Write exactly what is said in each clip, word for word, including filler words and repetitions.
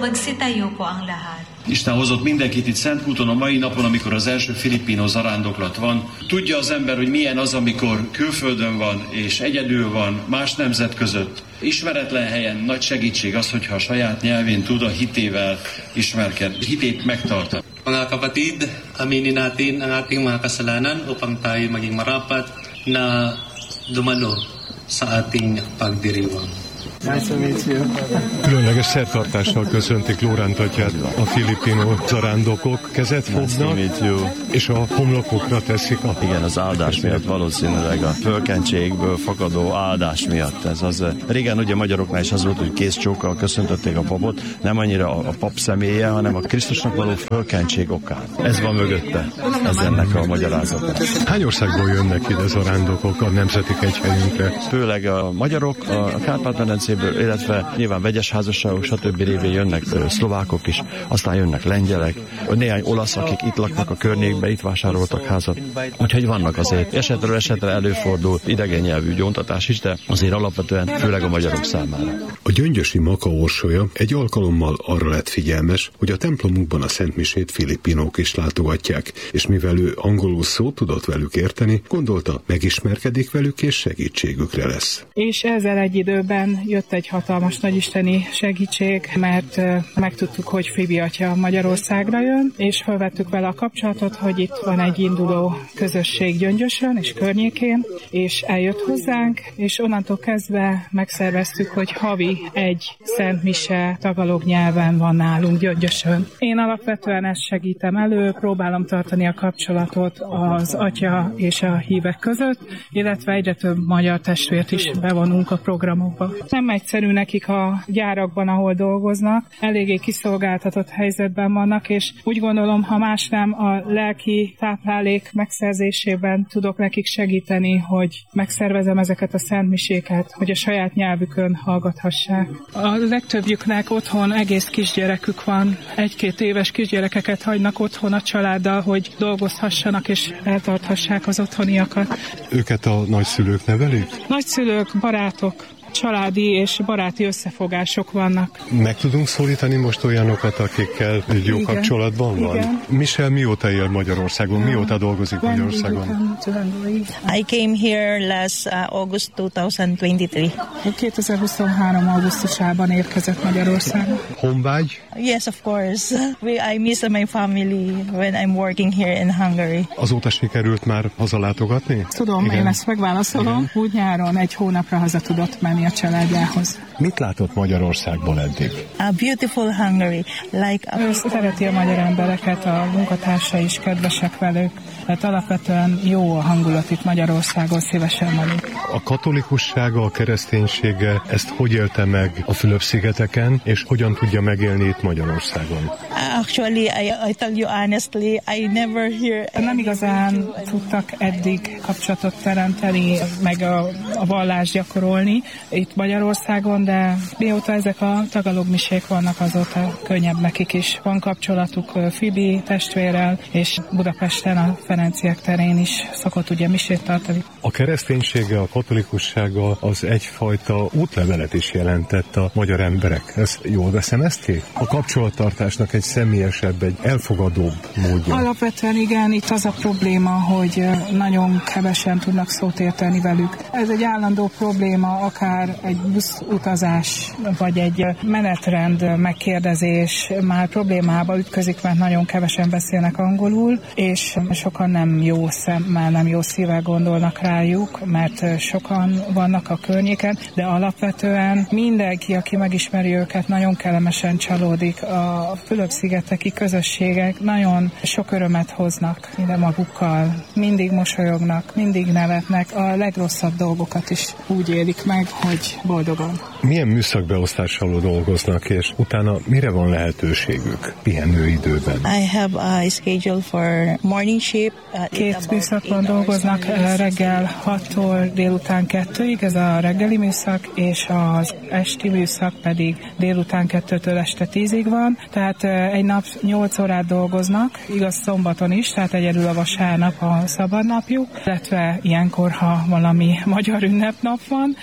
Magsitayo po ang lahat. Isten hozott mindenkit itt Szentkúton a mai napon, amikor az első filipino zarándoklat van. Tudja az ember, hogy milyen az, amikor külföldön van és egyedül van, más nemzet között. Ismeretlen helyen nagy segítség az, hogyha a saját nyelvén tud a hitével ismerkedni, hitét megtartani. Mga kapatid, aminin natin ang ating mga kasalanan upang tayo maging marapat na dumalo sa ating pagdiriwang. Különleges szertartással köszöntik Lóránt atyát a filipino zarándokok, kezet fognak, és a homlokokra teszik a... Igen, az áldás miatt valószínűleg a fölkentségből fakadó áldás miatt. Ez az, régen ugye magyaroknál is az volt, hogy kézcsókkal köszöntötték a papot, nem annyira a pap személye, hanem a Krisztusnak való fölkentség okán. Ez van mögötte, ez ennek a magyarázata. Hány országból jönnek ide zarándokok a nemzeti kegyhelyünkre? Főleg a magyarok, a Kárpát-medencéből, illetve nyilván vegyes házasságok, stb. Révén jönnek szlovákok is, aztán jönnek lengyelek, néhány olasz, akik itt laknak a környékben, itt vásároltak házat. Úgyhogy vannak azért esetről esetre előfordul idegen nyelvű gyóntatás is, de azért alapvetően főleg a magyarok számára. A gyöngyösi Maka orsolya egy alkalommal arra lett figyelmes, hogy a templomukban a szentmisét filipinók is látogatják, és mivel ő angolul szót tudott velük érteni, gondolta, megismerkedik velük és segítségükre lesz. És ezzel egy időben jött egy hatalmas nagyisteni segítség, mert megtudtuk, hogy Fibi atya Magyarországra jön, és felvettük vele a kapcsolatot, hogy itt van egy induló közösség Gyöngyösön és környékén, és eljött hozzánk, és onnantól kezdve megszerveztük, hogy havi egy szent mise tagalog nyelven van nálunk Gyöngyösön. Én alapvetően ezt segítem elő, próbálom tartani a kapcsolatot az atya és a hívek között, illetve egyre több magyar testvért is bevonunk a programokba. Nem egyszerű nekik a gyárakban, ahol dolgoznak, eléggé kiszolgáltatott helyzetben vannak, és úgy gondolom, ha más nem, a lelki táplálék megszerzésében tudok nekik segíteni, hogy megszervezem ezeket a szentmiséket, hogy a saját nyelvükön hallgathassák. A legtöbbjüknek otthon egész kisgyerekük van, egy-két éves kisgyerekeket hagynak otthon a családdal, hogy dolgozhassanak és eltarthassák az otthoniakat. Őket a nagyszülők nevelik? Nagyszülők, barátok. Családi és baráti összefogások vannak. Meg tudunk szólítani most olyanokat, akikkel jó igen, kapcsolatban van? Igen. Michel mióta él Magyarországon? Mióta dolgozik Magyarországon? I came here last uh, August twenty twenty-three. kétezer-huszonhárom augusztusában érkezett Magyarországon. Honvágy? Yes, of course. We, I miss my family when I'm working here in Hungary. Azóta sikerült már hazalátogatni? Tudom, igen. Én ezt megválaszolom. Igen. Úgy nyáron egy hónapra haza tudott menni a családjához. Mit látott Magyarországból eddig? A beautiful Hungary. Like a... Ő szereti a magyar embereket, a munkatársai is kedvesek velük. Tehát alapvetően jó a hangulat itt Magyarországon, szívesen vagyunk. A katolikussága, a kereszténysége, ezt hogy élte meg a Fülöp-szigeteken, és hogyan tudja megélni itt Magyarországon? Actually, I, I tell you honestly, I never hear... Nem igazán tudtak eddig kapcsolatot teremteni, meg a, a vallást gyakorolni itt Magyarországon, de mióta ezek a tagalogmisék vannak, azóta könnyebb nekik is. Van kapcsolatuk Fibi testvérrel, és Budapesten a Ferenciek terén is szokott ugye misét tartani. A kereszténysége, a katolikussága az egyfajta útlevelet is jelentett a magyar emberek. Ez jól veszem ezt ki? A kapcsolattartásnak egy személyesebb, egy elfogadóbb módja. Alapvetően igen, itt az a probléma, hogy nagyon kevesen tudnak szót érteni velük. Ez egy állandó probléma, akár egy buszutazás, vagy egy menetrend megkérdezés már problémába ütközik, mert nagyon kevesen beszélnek angolul, és sokan nem jó szemmel, nem jó szívvel gondolnak rájuk, mert sokan vannak a környéken, de alapvetően mindenki, aki megismeri őket, nagyon kellemesen csalódik. A Fülöp-szigeteki közösségek nagyon sok örömet hoznak ide magukkal, mindig mosolyognak, mindig nevetnek, a legrosszabb dolgokat is úgy élik meg, hogy boldogan. Milyen műszakbeosztással dolgoznak, és utána mire van lehetőségük pihenőidőben? I have a schedule for morning shift. Két műszakban dolgoznak, reggel hattól délután kettőig, ez a reggeli műszak, és az esti műszak pedig délután kettőtől este tízig van, tehát egy nap nyolc órát dolgoznak, igaz szombaton is, tehát egyedül a vasárnap a szabadnapjuk, illetve ilyenkor, ha valami magyar ünnepnap van, alapvetően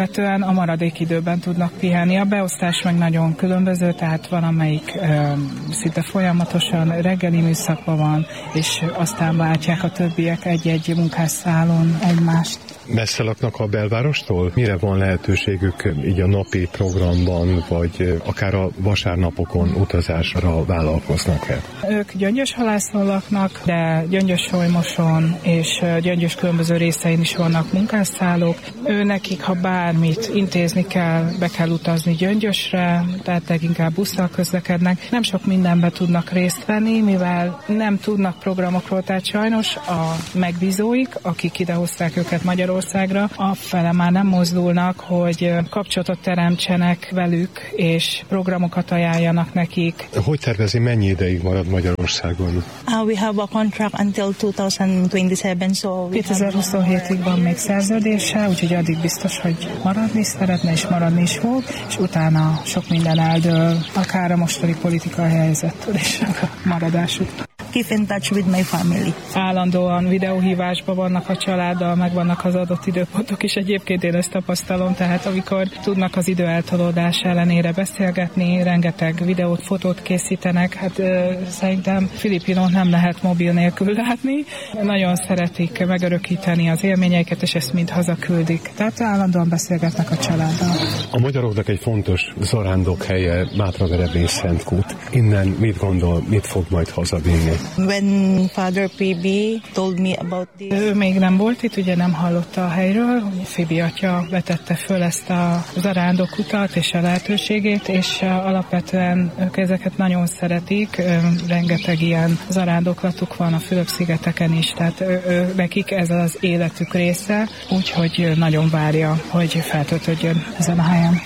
alapvetően a maradék időben tudnak pihenni. A beosztás meg nagyon különböző, tehát van, amelyik ö, szinte folyamatosan reggeli műszakban van, és aztán váltják a többiek egy-egy munkásszálon egymást. Messze laknak a belvárostól? Mire van lehetőségük így a napi programban, vagy akár a vasárnapokon utazásra vállalkoznak-e? Ők Gyöngyöshalászon laknak, de Gyöngyös-Solymoson és Gyöngyös különböző részein is vannak munkásszállók. Ő nekik, ha bármit intézni kell, be kell utazni Gyöngyösre, tehát leginkább busszal közlekednek. Nem sok mindenbe tudnak részt venni, mivel nem tudnak programokról, tehát sajnos a megbízóik, akik idehozták őket Magyarországra, afele már nem mozdulnak, hogy kapcsolatot teremtsenek velük, és programokat ajánljanak nekik. Hogy tervezi, mennyi ideig marad Magyarországon? Uh, we have a contract until twenty twenty-seven, so kétezer-huszonhétig van még szerződése, úgyhogy addig biztos, hogy maradni szeretne, és maradni is fog, és utána sok minden eldől, akár a mostani politikai helyzettől és a maradásuk. keep in touch with my family. Állandóan videóhívásban vannak a családdal, meg vannak az adott időpontok is. Egyébként én ezt tapasztalom, tehát amikor tudnak az idő eltolódás ellenére beszélgetni, rengeteg videót, fotót készítenek, hát ö, szerintem Filipinót nem lehet mobil nélkül látni. Nagyon szeretik megörökíteni az élményeiket, és ezt mind hazaküldik. Tehát állandóan beszélgetnek a családdal. A magyaroknak egy fontos zarándok helye Mátraverebény Szentkút. Innen mit gondol, mit fog majd hazavinni? When Father Phoebe told me about this, Ő még nem volt itt, ugye nem hallotta a helyről. Phoebe atya vetette föl ezt a zarándokutat és a lehetőségét, és alapvetően ők ezeket nagyon szeretik. Rengeteg ilyen zarándoklatuk van a Fülöp-szigeteken is, tehát ő, ő, nekik ez az életük része, úgyhogy nagyon várja, hogy feltöltődjön ezen a helyen.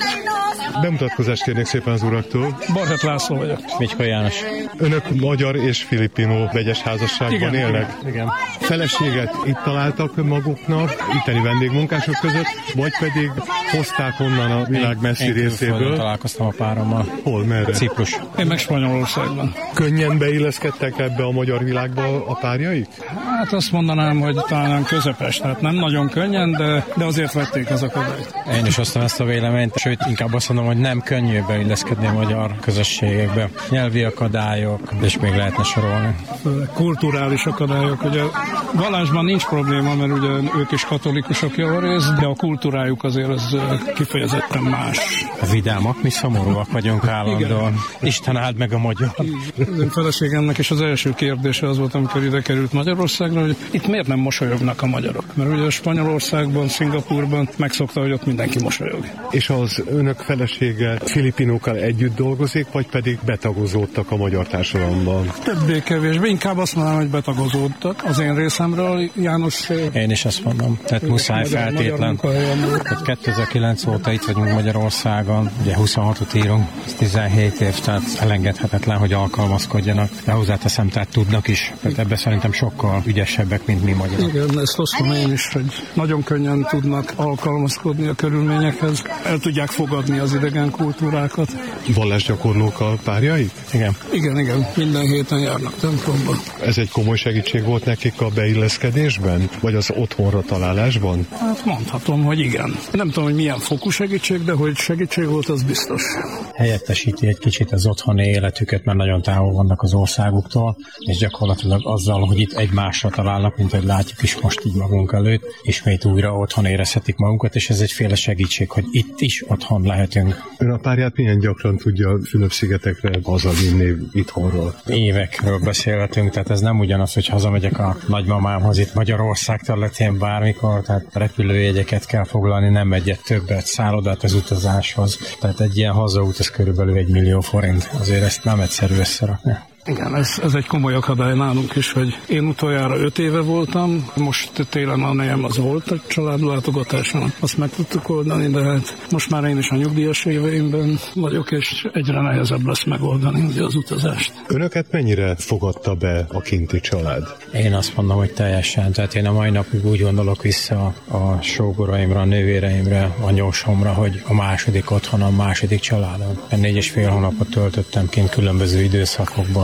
Bemutatkozást kérnék szépen az uraktól. Barhet László vagyok. Micska János. Önök magyar és filipinó vegyes házasságban igen, élnek? Igen, igen. Feleséget itt találtak maguknak, itteni vendégmunkások között, vagy pedig hozták onnan a világ messzi én, én részéből? találkoztam a párommal. Hol, merre? Ciprus. Én meg Spanyolországban. Könnyen beilleszkedtek ebbe a magyar világba a párjaik? Hát azt mondanám, hogy talán közepes, tehát nem nagyon könnyen, de, de azért vették az akadályt. Én is hoztam ezt a véleményt, sőt, inkább azt mondom, hogy nem könnyű beilleszkedni a magyar közösségekbe. Nyelvi akadályok, és még lehetne sorolni. Kulturális akadályok, ugye vallásban nincs probléma, mert ugye ők is katolikusok javarészt, de a kultúrájuk azért az kifejezetten más. A vidámak, mi szomorúak vagyunk állandóan. Isten áld meg a magyar. Az én feleségemnek is az első kérdése az volt, amikor ide került Magyarországra, hogy itt miért nem mosolyognak a magyarok? Mert ugye Spanyolországban, Szingapúrban megszokta, hogy ott mindenki mosolyog. És az önök felesége filipinókkal együtt dolgozik, vagy pedig betagozódtak a magyar társadalomban? Többé-kevésbé, inkább azt mondanám, hogy betagozódtak az én részemről, János. Én is azt mondom, tehát muszáj feltétlen. Tehát kétezer-kilenc óta itt vagyunk Magyarországon, ugye huszonhatot írunk, tizenhét év, tehát elengedhetetlen, hogy alkalmazkodjanak. De hozzáteszem, tehát tudnak is, tehát ebben szerintem sokkal ügyesebbek, mint mi magyarok. Igen, ezt hoztam én is, hogy nagyon könnyen tudnak alkalmazkodni a körülményekhez, el tudják fogadni az idegen kultúrákat. Vallásgyakorlók a párjaik? Igen. Igen, igen, minden héten járnak templomba. Ez egy komoly segítség volt nekik a beilleszkedésben? Vagy az otthonra találásban? Hát mondhatom, hogy igen. Nem tudom, hogy milyen fokú segítség, de hogy segítség volt, az biztos. Helyettesíti egy kicsit az otthoni életüket, mert nagyon távol vannak az országuktól, és gyakorlatilag azzal, hogy itt egymásra találnak, mint hogy látjuk is most így magunk előtt, ismét újra otthon érezhetik magunkat, és ez egyféle segítség, hogy itt is otthon lehetünk. Ön a párját milyen gyakran tudja Fülöp-szigetekre hazavinni itthonról? Évekről beszélhetünk, tehát ez nem ugyanaz, hogy hazamegyek a nagymamámhoz itt Magyarország területén bármikor, tehát repülőjegyeket kell foglalni, nem egyet többet, szállodát az utazáshoz. Tehát egy ilyen hazaút, ez körülbelül egy millió forint. Azért ezt nem egyszerű összerakni. Igen, ez, ez egy komoly akadály nálunk is, hogy én utoljára öt éve voltam, most télen a nejem az volt a családlátogatáson, azt meg tudtuk oldani, de hát most már én is a nyugdíjas éveimben vagyok, és egyre nehezebb lesz megoldani ugye az utazást. Önöket mennyire fogadta be a kinti család? Én azt mondom, hogy teljesen, tehát én a mai napig úgy gondolok vissza a sógoraimra, a nővéreimre, a nyósomra, hogy a második otthon, a második családom. Négy és fél hónapot töltöttem kint különböző időszakokban.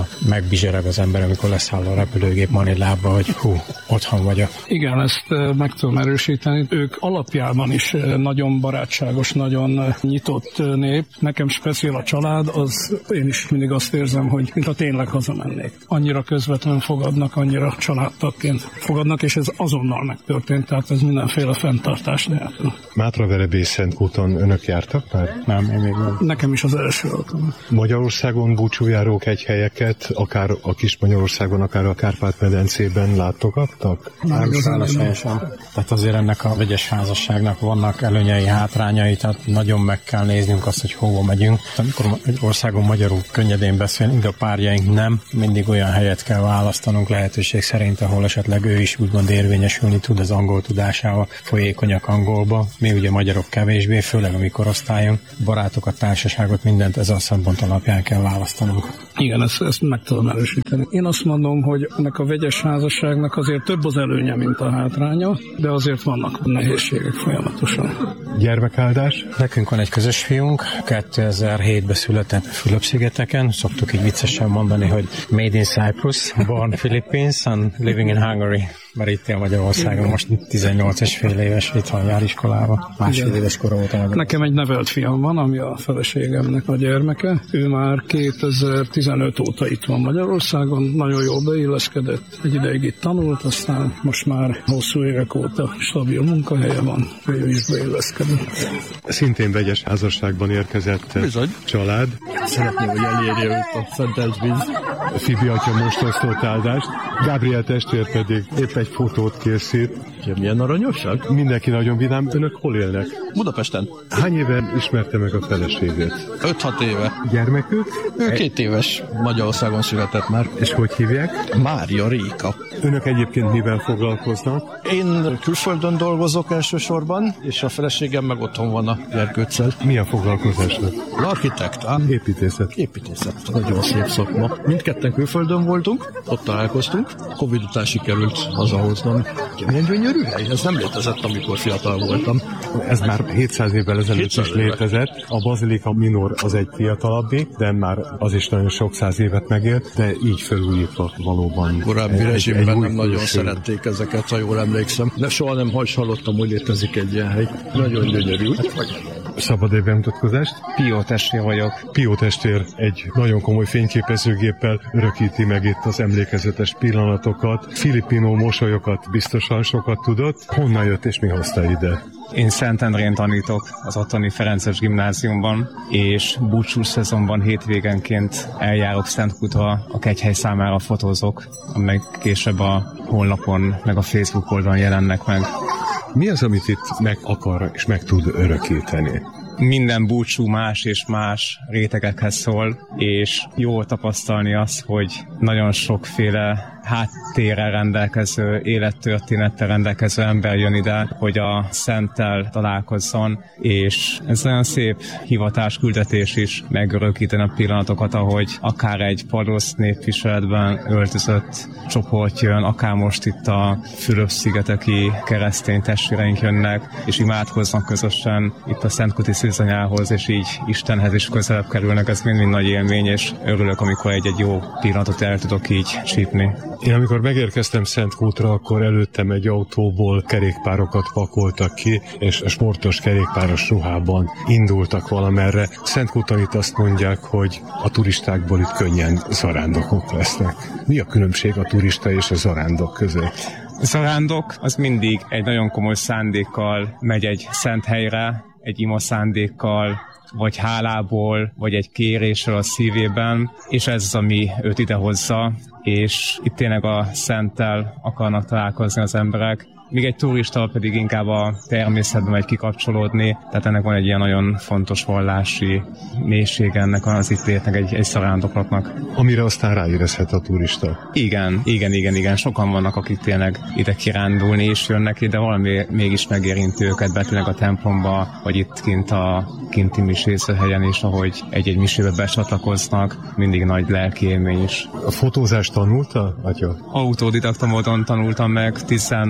megbizsereg az ember, amikor leszáll a repülőgép Manilába, hogy hú, otthon vagyok. Igen, ezt meg tudom erősíteni. Ők alapjában is nagyon barátságos, nagyon nyitott nép. Nekem speciál a család, az én is mindig azt érzem, hogy mintha tényleg hazamennék. Annyira közvetlenül fogadnak, annyira családtagként fogadnak, és ez azonnal megtörtént, tehát ez mindenféle fenntartás nélkül. Mátraverebély Szentkúton önök jártak már? Nem, én még nem. Nekem is az első alkalom. Magyarországon búcsújárók egy helyeket, akár a kis Magyarországon, akár a Kárpát-medencében látogattak? Nem szállás helyesen. Tehát azért ennek a vegyes házasságnak vannak előnyei, hátrányai, tehát nagyon meg kell néznünk azt, hogy hova megyünk. Amikor egy országon magyarul könnyedén beszélünk, de a párjaink nem, mindig olyan helyet kell választanunk lehetőség szerint, ahol esetleg ő is úgymond érvényesülni tud az angol tudásával, folyékonyak angolba. Mi ugye magyarok kevésbé, főleg a mi korosztályunk, barátokat, társaságot, mindent ez a szempont alapján kell választanunk. Igen, ezt, ezt meg tudom erősíteni. Én azt mondom, hogy ennek a vegyes házasságnak azért több az előnye, mint a hátránya, de azért vannak nehézségek folyamatosan. Gyermekáldás? Nekünk van egy közös fiunk, kétezer-hétben született Fülöp-szigeteken. Szoktuk így viccesen mondani, hogy Made in Cyprus, born Philippines and living in Hungary. Mert itt él Magyarországon, most tizennyolc és fél éves, itthon jár iskolába. Másfél éves kora volt a Magyarországon. Nekem egy nevelt fiam van, ami a feleségemnek a gyermeke. Ő már kétezer-tizenöt óta itt van Magyarországon, nagyon jól beilleszkedett, egy ideig itt tanult, aztán most már hosszú évek óta stabil munkahelye van, ő is beilleszkedett. Szintén vegyes házasságban érkezett Bizony. család. Szeretném, hogy elérje őt a szentelt víz. Fibi atya most osztott áldást, Gabriel testvér pedig épp egy fotót készít. Milyen aranyosak? Mindenki nagyon vidám. Önök hol élnek? Budapesten. Hány éve ismerte meg a feleségét? öt-hat éve. Gyermekük? Ő két éves, Magyarországon született már. És hogy hívják? Mária Réka. Önök egyébként mivel foglalkoznak? Én külföldön dolgozok elsősorban, és a feleségem meg otthon van a gyerkőccel. Milyen foglalkozásnak? Architektán. Építészet. Építészet. Nagyon szép szakma. Mindketten külföldön voltunk, ott találkoztunk. Covid után sikerült hazahoznom. Milyen gyönyörű hely? Ez nem létezett, amikor fiatal voltam. Ez már hétszáz évvel ezelőtt hétszáz is éve. létezett. A Bazilika Minor az egy fiatalabbi, de már az is nagyon sok száz évet megélt, de így felújítva valóban. Korábbi rezsimben nem nagyon szerették ezeket, ha jól emlékszem. De soha nem hallottam, hogy létezik egy ilyen hely. Nagyon gyönyörű. Szabad egy bemutatkozást? Pió testvér vagyok. Pió testvér egy nagyon komoly fényképezőgéppel örökíti meg itt az emlékezetes pillanatokat. Filipino mosolyokat biztosan sokat tudott. Honnan jött és mi hozta ide? Én Szentendrén tanítok az ottani Ferences gimnáziumban, és búcsú szezonban hétvégenként eljárok Szentkútra, a kegyhely számára fotózok, amelyek később a honlapon, meg a Facebook oldalon jelennek meg. Mi az, amit itt meg akar és meg tud örökíteni? Minden búcsú más és más rétegekhez szól, és jó tapasztalni azt, hogy nagyon sokféle háttérrel rendelkező, élettörténettel rendelkező ember jön ide, hogy a szenttel találkozzon, és ez olyan szép hivatás, küldetés is megörökíteni a pillanatokat, ahogy akár egy palosz népviseletben öltözött csoport jön, akár most itt a Fülöp-szigeteki keresztény testvéreink jönnek, és imádkoznak közösen itt a Szentkúti szűzanyához, és így Istenhez is közelebb kerülnek, ez mind-mind nagy élmény, és örülök, amikor egy-egy jó pillanatot el tudok így csípni. Én amikor megérkeztem Szentkútra, akkor előttem egy autóból kerékpárokat pakoltak ki, és a sportos kerékpáros ruhában indultak valamerre. Szentkúton itt azt mondják, hogy a turistákból itt könnyen zarándokok lesznek. Mi a különbség a turista és a zarándok között? A zarándok az mindig egy nagyon komoly szándékkal megy egy szent helyre, egy ima szándékkal, vagy hálából, vagy egy kéréssel a szívében, és ez az, ami őt idehozza, és itt tényleg a szenttel akarnak találkozni az emberek, míg egy turista pedig inkább a természetben megy kikapcsolódni, tehát ennek van egy ilyen nagyon fontos vallási mélység ennek az itt létnek egy, egy zarándoklatnak. Amire aztán ráérezhet a turista. Igen, igen, igen, igen. Sokan vannak, akik tényleg ide kirándulni is jönnek ide, valami mégis megérinti őket be tényleg a templomba, vagy itt kint a kinti misészőhelyen is, ahogy egy-egy misébe becsatlakoznak, mindig nagy lelki élmény is. A fotózást tanulta, atya? Autodidakta módon tanultam meg, tizenegy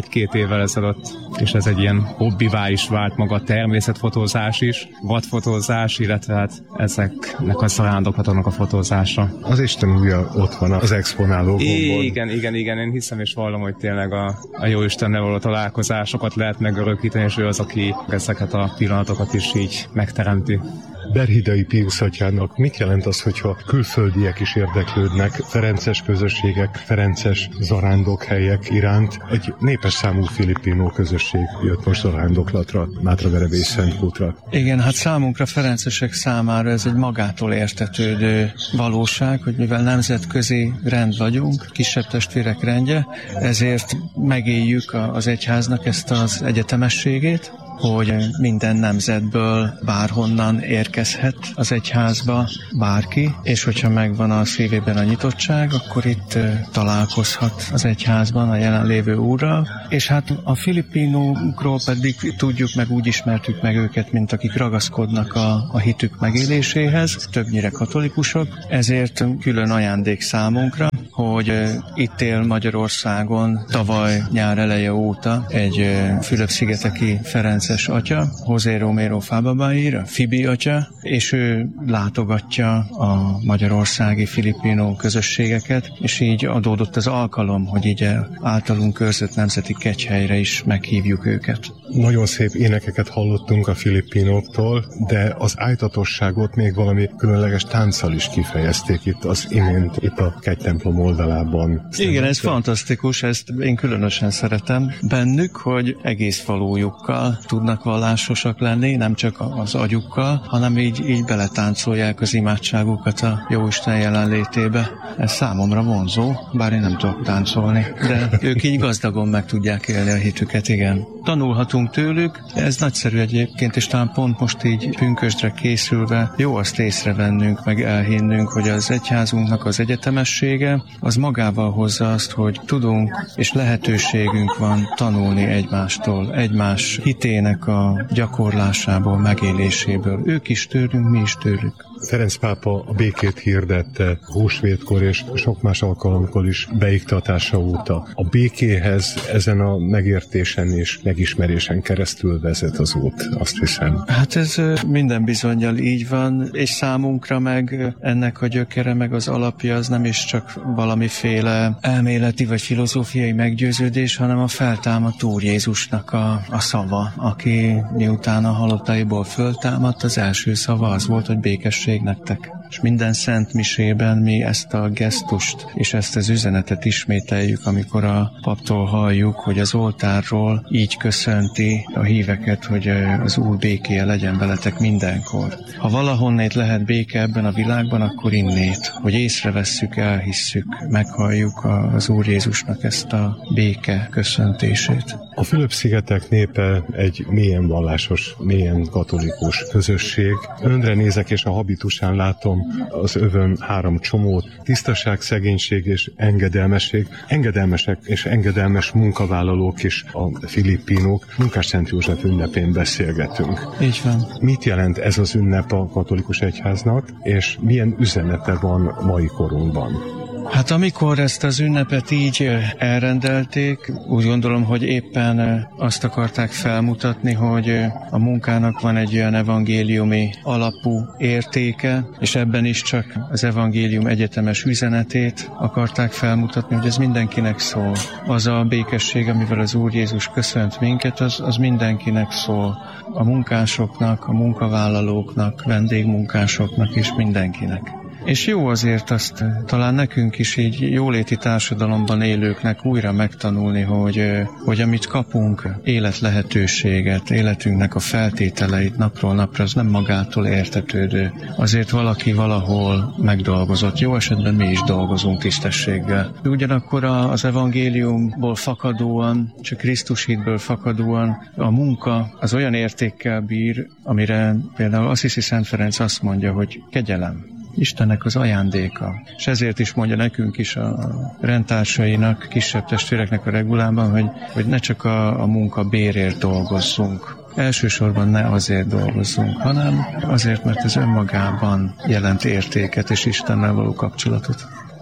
egy-két évvel ezelőtt, és ez egy ilyen hobbivá is vált maga a természetfotózás is, vadfotózás, illetve hát ezeknek a zarándoklatoknak a fotózása. Az Isten újja ott van az exponálókban. Igen, igen, igen, én hiszem és vallom, hogy tényleg a, a jó Istennel való találkozásokat lehet megörökíteni, és ő az, aki ezeket a pillanatokat is így megteremti. Berhidai Piusz atyának mit jelent az, hogyha külföldiek is érdeklődnek ferences közösségek, ferences zarándokhelyek iránt? Egy népes számú filipinó közösség jött most zarándoklatra, Mátraverebé és Szentkútra. Igen, hát számunkra, ferencesek számára ez egy magától értetődő valóság, hogy mivel nemzetközi rend vagyunk, kisebb testvérek rendje, ezért megéljük az egyháznak ezt az egyetemességét, hogy minden nemzetből bárhonnan érkezhet az egyházba bárki, és hogyha megvan a szívében a nyitottság, akkor itt találkozhat az egyházban a jelenlévő úrral, és hát a filipinókról pedig tudjuk meg, úgy ismertük meg őket, mint akik ragaszkodnak a, a hitük megéléséhez, többnyire katolikusok, ezért külön ajándék számunkra, hogy itt él Magyarországon tavaly nyár eleje óta egy Fülöp-szigeteki ferences atya, José Romero Fababair, Fibi atya, és ő látogatja a magyarországi filipinó közösségeket, és így adódott az alkalom, hogy így általunk körzött nemzeti kegyhelyre is meghívjuk őket. Nagyon szép énekeket hallottunk a filipinóktól, de az ájtatosságot még valami különleges tánccal is kifejezték itt az imént, itt a kegytemplom oldalában. Igen, ez fantasztikus, ezt én különösen szeretem bennük, hogy egész falujukkal tudnak vallásosak lenni, nem csak az agyukkal, hanem így, így beletáncolják az imádságukat a Jóisten jelenlétébe. Ez számomra vonzó, bár én nem tudok táncolni, de ők így gazdagon meg tudják élni a hitüket, igen. Tanulhatunk tőlük, ez nagyszerű egyébként, és talán pont most így pünkösdre készülve jó azt észrevennünk, meg elhinnünk, hogy az egyházunknak az egyetemessége, az magával hozza azt, hogy tudunk és lehetőségünk van tanulni egymástól, egymás hitének a gyakorlásából, megéléséből. Ők is tőlünk, mi is tőlük. Ferenc pápa a békét hirdette húsvétkor és sok más alkalomkor is beiktatása óta. A békéhez ezen a megértésen és megismerésen keresztül vezet az út, azt hiszem. Hát ez minden bizonnyal így van, és számunkra meg ennek a gyökere, meg az alapja az nem is csak valamiféle elméleti vagy filozófiai meggyőződés, hanem a feltámadt Úr Jézusnak a, a szava, aki miután a halottaiból föltámadt, az első szava az volt, hogy békesség nektek. És minden szent misében mi ezt a gesztust és ezt az üzenetet ismételjük, amikor a paptól halljuk, hogy az oltárról így köszönti a híveket, hogy az Úr békéje legyen veletek mindenkor. Ha valahonnét lehet béke ebben a világban, akkor innét, hogy észrevesszük, elhisszük, meghalljuk az Úr Jézusnak ezt a béke köszöntését. A Fülöp-szigetek népe egy mélyen vallásos, mélyen katolikus közösség. Önre nézek, és a habitusán látom az övön három csomót: tisztaság, szegénység és engedelmesség. Engedelmesek és engedelmes munkavállalók is a filipinók. Munkás Szent József ünnepén beszélgetünk. Így van. Mit jelent ez az ünnep a katolikus egyháznak, és milyen üzenete van mai korunkban? Hát amikor ezt az ünnepet így elrendelték, úgy gondolom, hogy éppen azt akarták felmutatni, hogy a munkának van egy olyan evangéliumi alapú értéke, és ebben is csak az evangélium egyetemes üzenetét akarták felmutatni, hogy ez mindenkinek szól. Az a békesség, amivel az Úr Jézus köszönt minket, az, az mindenkinek szól. A munkásoknak, a munkavállalóknak, vendégmunkásoknak és mindenkinek. És jó azért azt talán nekünk is így jóléti társadalomban élőknek újra megtanulni, hogy, hogy amit kapunk, életlehetőséget, életünknek a feltételeit napról napra, az nem magától értetődő. Azért valaki valahol megdolgozott. Jó esetben mi is dolgozunk tisztességgel. Ugyanakkor az evangéliumból fakadóan, csak Krisztus hitből fakadóan a munka az olyan értékkel bír, amire például Assisi Szent Ferenc azt mondja, hogy kegyelem. Istennek az ajándéka. És ezért is mondja nekünk is a rendtársainak, kisebb testvéreknek a regulában, hogy, hogy ne csak a, a munka bérért dolgozzunk. Elsősorban ne azért dolgozzunk, hanem azért, mert ez önmagában jelent értéket és Istennel való kapcsolatot.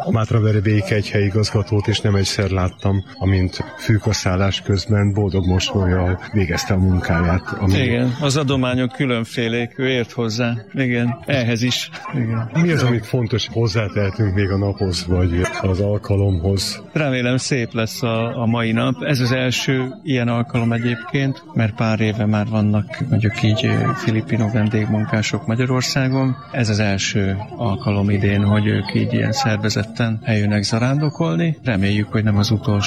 A Mátraveri Békegyhely igazgatót is nem egyszer láttam, amint fűkaszállás közben boldog mosollyal végezte a munkáját. Ami... Igen, az adományok különfélék, ő ért hozzá. Igen, ehhez is. Igen. Mi az, amit fontos, hozzátehetünk még a naphoz, vagy az alkalomhoz? Remélem szép lesz a, a mai nap. Ez az első ilyen alkalom egyébként, mert pár éve már vannak mondjuk így filipino vendégmunkások Magyarországon. Ez az első alkalom idén, hogy ők így ilyen szervezetten eljönnek zarándokolni. Reméljük, hogy nem az utolsó.